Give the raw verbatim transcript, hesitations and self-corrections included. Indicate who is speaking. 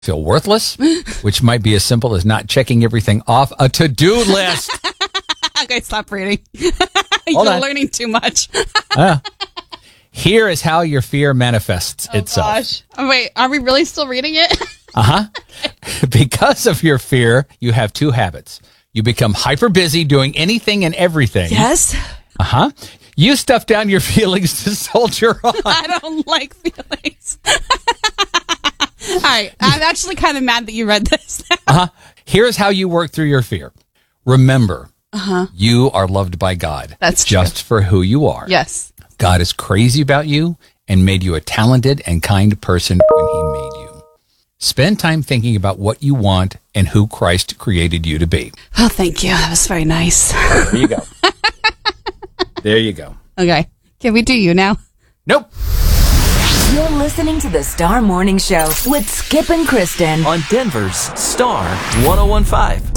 Speaker 1: Feel worthless, which might be as simple as not checking everything off a to-do list.
Speaker 2: Okay, stop reading.
Speaker 1: Hold
Speaker 2: You're
Speaker 1: on.
Speaker 2: learning too much.
Speaker 1: uh, here is how your fear manifests
Speaker 2: Oh,
Speaker 1: itself.
Speaker 2: gosh. Oh, wait, are we really still reading it?
Speaker 1: Uh-huh. Because of your fear, you have two habits. You become hyper busy doing anything and everything.
Speaker 2: Yes.
Speaker 1: Uh-huh. You stuff down your feelings to soldier on.
Speaker 2: I don't like feelings. All right. I'm actually kind of mad that you read this.
Speaker 1: Uh-huh. Here's how you work through your fear. Remember,
Speaker 2: Uh-huh.
Speaker 1: you are loved by God.
Speaker 2: That's true.
Speaker 1: just for who you are.
Speaker 2: Yes.
Speaker 1: God is crazy about you and made you a talented and kind person when he made you. Spend time thinking about what you want and who Christ created you to be.
Speaker 2: Oh, thank you. That was very nice.
Speaker 1: There you go. There you go.
Speaker 2: Okay. Can we do you now?
Speaker 1: Nope.
Speaker 3: You're listening to the Star Morning Show with Skip and Kristen
Speaker 4: on Denver's Star one oh one five.